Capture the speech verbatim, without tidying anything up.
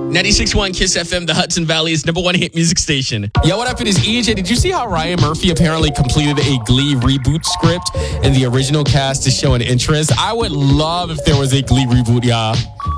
ninety-six point one Kiss F M, the Hudson Valley's number one hit music station. Yo, what up? It is E J. Did you see how Ryan Murphy apparently completed a Glee reboot script and the original cast is showing interest? I would love if there was a Glee reboot, y'all.